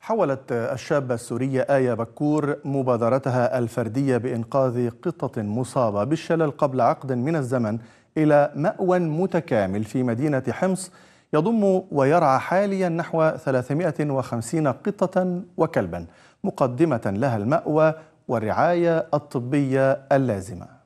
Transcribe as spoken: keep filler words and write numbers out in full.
حولت الشابة السورية آية بكور مبادرتها الفردية بإنقاذ قطة مصابة بالشلل قبل عقد من الزمن إلى مأوى متكامل في مدينة حمص يضم ويرعى حاليا نحو ثلاثمائة وخمسين قطة وكلبا، مقدمة لها المأوى والرعاية الطبية اللازمة.